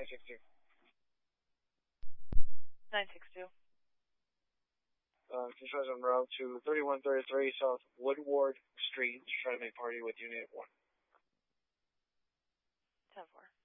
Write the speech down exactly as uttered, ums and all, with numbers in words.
nine six two. nine six two. Uh, controls on route to thirty-one thirty-three South Woodward Street to try to make party with Unit one. ten four.